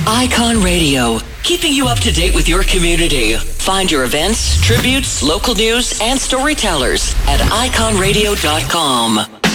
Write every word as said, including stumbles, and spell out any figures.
Icon Radio, keeping you up to date with your community. Find your events, tributes, local news, and storytellers at icon radio dot com.